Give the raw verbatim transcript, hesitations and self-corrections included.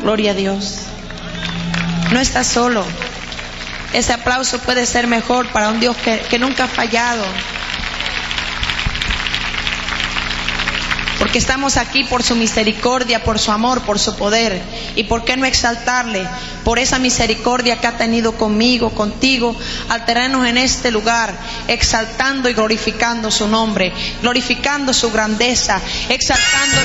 Gloria a Dios. No estás solo. Ese aplauso puede ser mejor para un Dios que, que nunca ha fallado. Porque estamos aquí por su misericordia, por su amor, por su poder. ¿Y por qué no exaltarle por esa misericordia que ha tenido conmigo, contigo, al tenernos en este lugar, exaltando y glorificando su nombre, glorificando su grandeza, exaltando